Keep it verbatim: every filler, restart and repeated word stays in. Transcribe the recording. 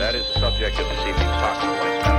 That is the subject of this evening's talking points.